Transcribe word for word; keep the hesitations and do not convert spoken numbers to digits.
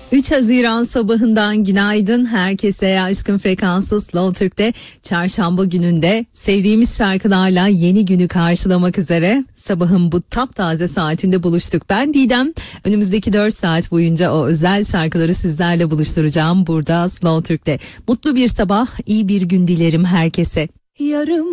üç Haziran sabahından günaydın herkese. Aşkın Frekansı Slow Türk'te çarşamba gününde sevdiğimiz şarkılarla yeni günü karşılamak üzere sabahın bu taptaze saatinde buluştuk. Ben Didem. Önümüzdeki dört saat boyunca o özel şarkıları sizlerle buluşturacağım burada Slow Türk'te. Mutlu bir sabah, iyi bir gün dilerim herkese. Yarım